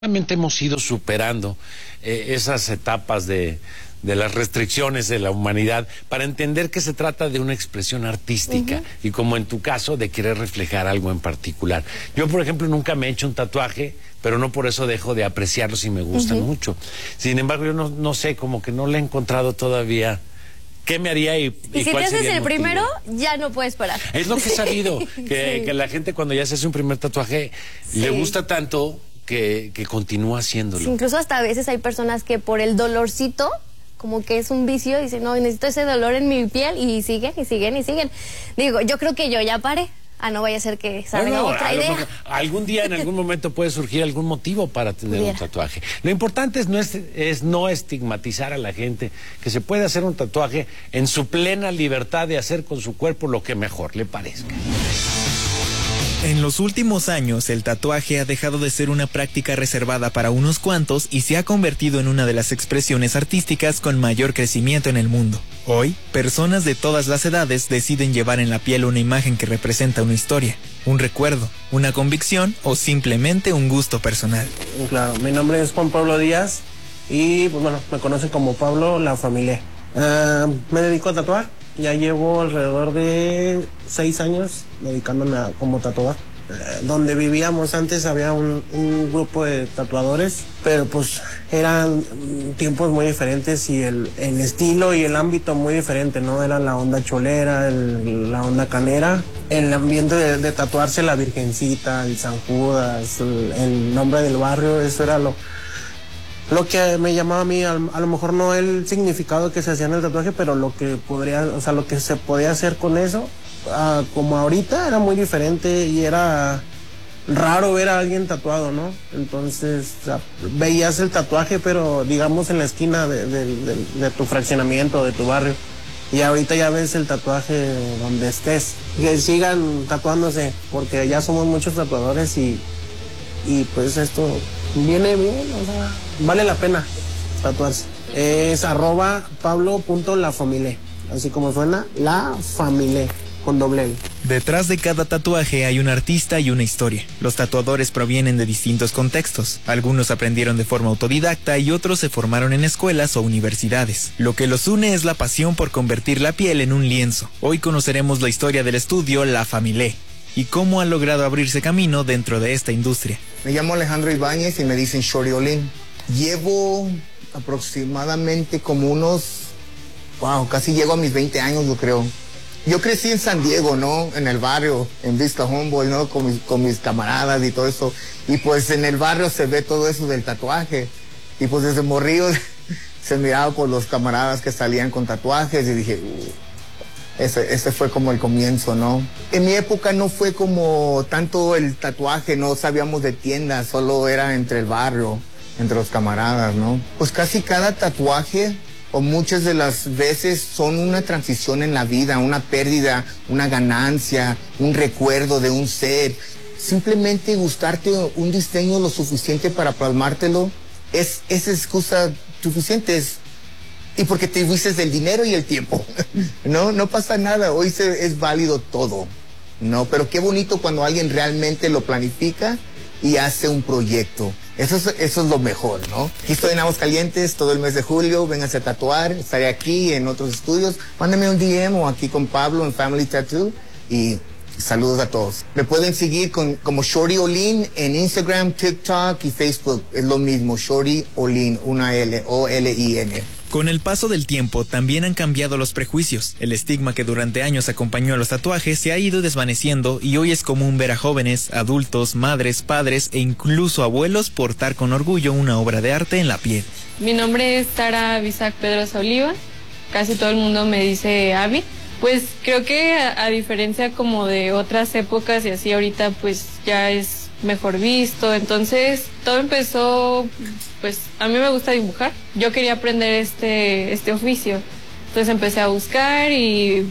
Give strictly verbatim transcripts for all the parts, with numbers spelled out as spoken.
Realmente hemos ido superando eh, esas etapas de, de las restricciones de la humanidad para entender que se trata de una expresión artística uh-huh. y, como en tu caso, de querer reflejar algo en particular. Yo, por ejemplo, nunca me he hecho un tatuaje, pero no por eso dejo de apreciarlos y me gustan uh-huh. mucho. Sin embargo, yo no, no sé, como que no le he encontrado todavía qué me haría y, y, y si cuál te haces sería el, el primero, ya no puedes parar. Es lo que he sabido, que, sí. que la gente cuando ya se hace un primer tatuaje sí. le gusta tanto que, que continúa haciéndolo. Sí, incluso hasta a veces hay personas que por el dolorcito, como que es un vicio, dicen, no, necesito ese dolor en mi piel, y siguen, y siguen, y siguen. Digo, yo creo que yo ya paré. Ah, no vaya a ser que salga bueno, otra idea. Mejor, algún día, en algún momento puede surgir algún motivo para tener Pudiera. un tatuaje. Lo importante es no, es, es no estigmatizar a la gente, que se puede hacer un tatuaje en su plena libertad de hacer con su cuerpo lo que mejor le parezca. En los últimos años, el tatuaje ha dejado de ser una práctica reservada para unos cuantos y se ha convertido en una de las expresiones artísticas con mayor crecimiento en el mundo. Hoy, personas de todas las edades deciden llevar en la piel una imagen que representa una historia, un recuerdo, una convicción o simplemente un gusto personal. Claro, mi nombre es Juan Pablo Díaz y pues bueno, me conocen como Pablo La Familia. Uh, me dedico a tatuar. Ya llevo alrededor de seis años dedicándome a, como tatuador. Eh, donde vivíamos antes había un, un grupo de tatuadores, pero pues eran tiempos muy diferentes y el, el estilo y el ámbito muy diferente, ¿no? Era la onda cholera, el, la onda canera. El ambiente de, de tatuarse la Virgencita, el San Judas, el, el nombre del barrio, eso era lo... Lo que me llamaba a mí, a, a lo mejor no el significado que se hacía en el tatuaje, pero lo que podría, o sea, lo que se podía hacer con eso, uh, como ahorita era muy diferente y era raro ver a alguien tatuado, ¿no? Entonces, o sea, veías el tatuaje, pero digamos en la esquina de, de, de, de tu fraccionamiento, de tu barrio. Y ahorita ya ves el tatuaje donde estés. Que sigan tatuándose, porque ya somos muchos tatuadores y, y pues esto viene bien, o sea, vale la pena tatuarse. Es arroba pablo.lafamile, así como suena, la familia, con doble L. Detrás de cada tatuaje hay un artista y una historia. Los tatuadores provienen de distintos contextos. Algunos aprendieron de forma autodidacta y otros se formaron en escuelas o universidades. Lo que los une es la pasión por convertir la piel en un lienzo. Hoy conoceremos la historia del estudio La Familia y cómo ha logrado abrirse camino dentro de esta industria. Me llamo Alejandro Ibáñez y me dicen Shorty Olin. Llevo aproximadamente como unos, wow, casi llego a mis veinte años, yo creo. Yo crecí en San Diego, ¿no? En el barrio, en Vista Homeboy, ¿no? Con mis, con mis camaradas y todo eso. Y pues en el barrio se ve todo eso del tatuaje. Y pues desde morrillo se miraba por los camaradas que salían con tatuajes y dije, uh, Ese, ese fue como el comienzo, ¿no? En mi época no fue como tanto el tatuaje, no sabíamos de tiendas, solo era entre el barrio, entre los camaradas, ¿no? Pues casi cada tatuaje, o muchas de las veces, son una transición en la vida, una pérdida, una ganancia, un recuerdo de un ser. Simplemente gustarte un diseño lo suficiente para plasmártelo, es esa excusa suficiente, es y porque te fuiste del dinero y el tiempo. No, no pasa nada, hoy se, es válido todo, ¿no? Pero qué bonito cuando alguien realmente lo planifica y hace un proyecto. Eso es, eso es lo mejor, ¿no? Aquí estoy en Aguascalientes todo el mes de julio, vénganse a tatuar, estaré aquí en otros estudios, mándame un D M o aquí con Pablo en Family Tattoo y saludos a todos. Me pueden seguir con, como Shorty Olin en Instagram, TikTok y Facebook, es lo mismo, Shorty Olin, una L, O L I N. Con el paso del tiempo también han cambiado los prejuicios. El estigma que durante años acompañó a los tatuajes se ha ido desvaneciendo y hoy es común ver a jóvenes, adultos, madres, padres e incluso abuelos portar con orgullo una obra de arte en la piel. Mi nombre es Sara Bisac Pedrosa Oliva, casi todo el mundo me dice Abby. Pues creo que a, a diferencia como de otras épocas y así ahorita pues ya es mejor visto, entonces todo empezó, pues a mí me gusta dibujar, yo quería aprender este, este oficio, entonces empecé a buscar y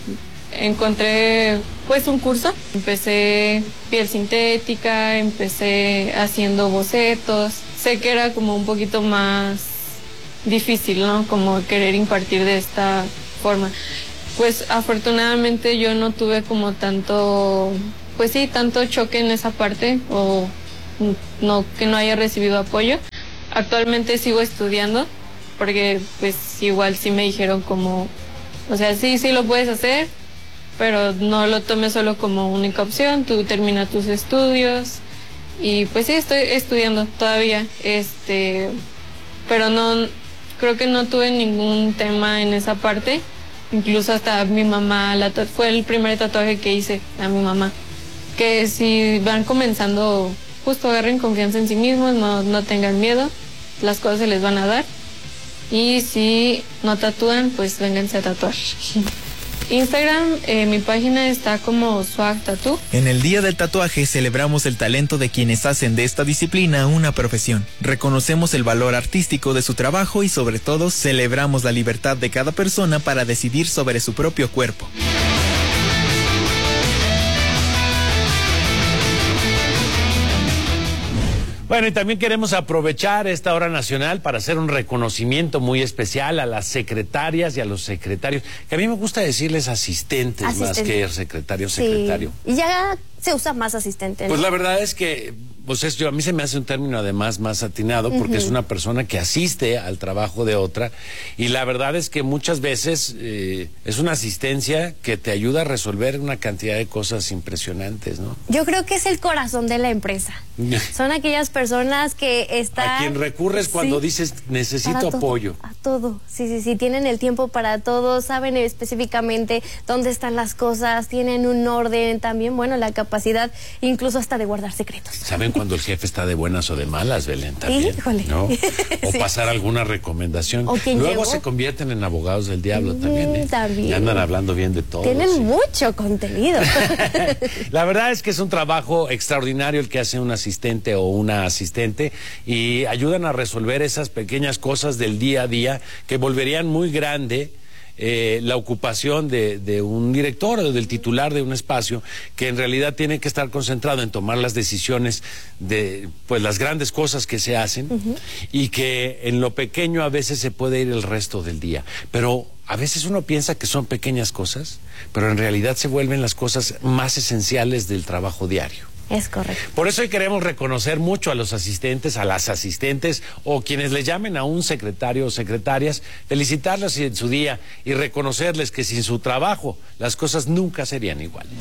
encontré pues un curso, empecé piel sintética, empecé haciendo bocetos, sé que era como un poquito más difícil, ¿no? Como querer impartir de esta forma. Pues afortunadamente yo no tuve como tanto, pues sí, tanto choque en esa parte o no, que no haya recibido apoyo. Actualmente sigo estudiando porque pues igual sí me dijeron como, o sea, sí, sí lo puedes hacer, pero no lo tomes solo como única opción, tú termina tus estudios y pues sí, estoy estudiando todavía, este, pero no, creo que no tuve ningún tema en esa parte, incluso hasta mi mamá, la, fue el primer tatuaje que hice a mi mamá, que si van comenzando, justo agarren confianza en sí mismos, no, no tengan miedo, las cosas se les van a dar. Y si no tatúan, pues vénganse a tatuar. Instagram, eh, mi página está como Swag Tattoo. En el Día del Tatuaje celebramos el talento de quienes hacen de esta disciplina una profesión. Reconocemos el valor artístico de su trabajo y sobre todo celebramos la libertad de cada persona para decidir sobre su propio cuerpo. Bueno, y también queremos aprovechar esta hora nacional para hacer un reconocimiento muy especial a las secretarias y a los secretarios, que a mí me gusta decirles asistentes, asistente. Más que secretario, sí. secretario. Y ya se usa más asistente, ¿no? Pues la verdad es que, pues es, yo, a mí se me hace un término además más atinado, porque uh-huh. es una persona que asiste al trabajo de otra, y la verdad es que muchas veces eh, es una asistencia que te ayuda a resolver una cantidad de cosas impresionantes, ¿no? Yo creo que es el corazón de la empresa. Son aquellas personas que están... A quien recurres cuando sí, dices, necesito apoyo. Todo, a todo, sí, sí, sí, tienen el tiempo para todo, saben específicamente dónde están las cosas, tienen un orden también, bueno, la capacidad incluso hasta de guardar secretos. ¿Saben cuando el jefe está de buenas o de malas, Belén? También, híjole. ¿no? O sí. pasar alguna recomendación. ¿O Luego llegó? Se convierten en abogados del diablo mm, también, ¿eh? También. Y andan hablando bien de todo. Tienen sí. mucho contenido. La verdad es que es un trabajo extraordinario el que hace un asistente o una asistente y ayudan a resolver esas pequeñas cosas del día a día que volverían muy grande eh, la ocupación de, de un director o del titular de un espacio que en realidad tiene que estar concentrado en tomar las decisiones de pues las grandes cosas que se hacen uh-huh. y que en lo pequeño a veces se puede ir el resto del día, pero a veces uno piensa que son pequeñas cosas, pero en realidad se vuelven las cosas más esenciales del trabajo diario. Es correcto. Por eso hoy queremos reconocer mucho a los asistentes, a las asistentes o quienes le llamen a un secretario o secretarias, felicitarlos en su día y reconocerles que sin su trabajo las cosas nunca serían iguales.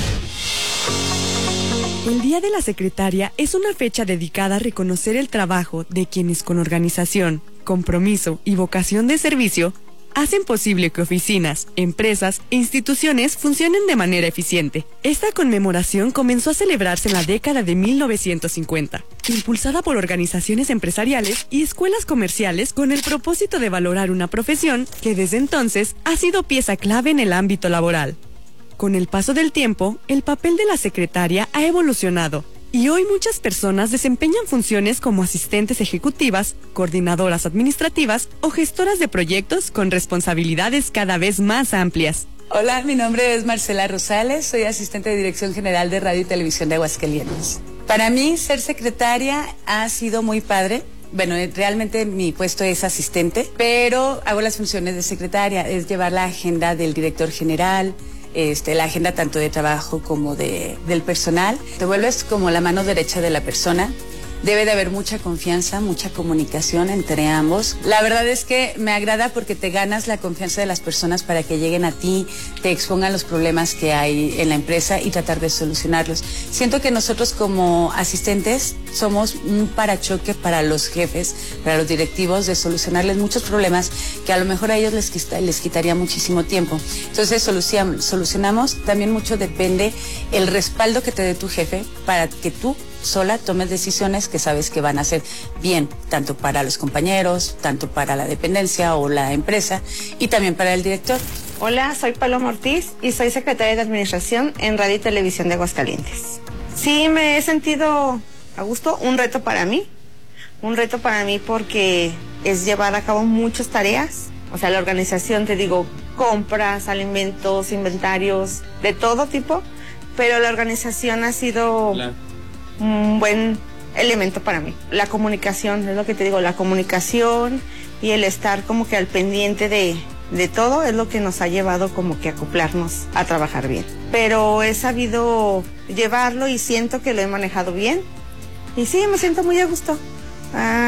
El Día de la Secretaria es una fecha dedicada a reconocer el trabajo de quienes con organización, compromiso y vocación de servicio hacen posible que oficinas, empresas e instituciones funcionen de manera eficiente. Esta conmemoración comenzó a celebrarse en la década de mil novecientos cincuenta, impulsada por organizaciones empresariales y escuelas comerciales con el propósito de valorar una profesión que desde entonces ha sido pieza clave en el ámbito laboral. Con el paso del tiempo, el papel de la secretaria ha evolucionado, y hoy muchas personas desempeñan funciones como asistentes ejecutivas, coordinadoras administrativas o gestoras de proyectos con responsabilidades cada vez más amplias. Hola, mi nombre es Marcela Rosales, soy asistente de Dirección General de Radio y Televisión de Aguascalientes. Para mí, ser secretaria ha sido muy padre. Bueno, realmente mi puesto es asistente, pero hago las funciones de secretaria, es llevar la agenda del director general, Este, la agenda tanto de trabajo como de, del personal. Te vuelves como la mano derecha de la persona. Debe de haber mucha confianza, mucha comunicación entre ambos. La verdad es que me agrada porque te ganas la confianza de las personas para que lleguen a ti, te expongan los problemas que hay en la empresa y tratar de solucionarlos. Siento que nosotros como asistentes somos un parachoque para los jefes, para los directivos, de solucionarles muchos problemas que a lo mejor a ellos les, quita, les quitaría muchísimo tiempo. Entonces solucionamos, solucionamos, también mucho depende el respaldo que te dé tu jefe para que tú sola tomes decisiones que sabes que van a ser bien, tanto para los compañeros, tanto para la dependencia o la empresa y también para el director. Hola, soy Paloma Ortiz y soy secretaria de Administración en Radio y Televisión de Aguascalientes. Sí, me he sentido a gusto, un reto para mí, un reto para mí porque es llevar a cabo muchas tareas, o sea, la organización, te digo, compras, alimentos, inventarios, de todo tipo, pero la organización ha sido... Hola. Un buen elemento para mí. La comunicación, es lo que te digo, la comunicación y el estar como que al pendiente de, de todo es lo que nos ha llevado como que a acoplarnos a trabajar bien. Pero he sabido llevarlo y siento que lo he manejado bien Y sí, me siento muy a gusto. Ah,